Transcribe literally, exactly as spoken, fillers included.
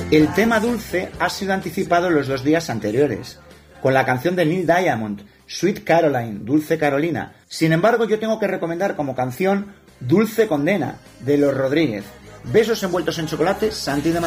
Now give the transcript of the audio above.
El tema dulce ha sido anticipado los dos días anteriores, con la canción de Neil Diamond, Sweet Caroline, Dulce Carolina. Sin embargo, yo tengo que recomendar como canción Dulce Condena, de Los Rodríguez. Besos envueltos en chocolate, Santi de Madrid.